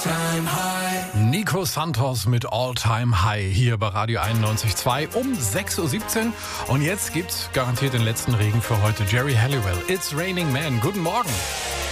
Nico Santos mit All Time High hier bei Radio 91.2 um 6.17 Uhr. Und jetzt gibt's garantiert den letzten Regen für heute. Jerry Halliwell, It's Raining Man. Guten Morgen.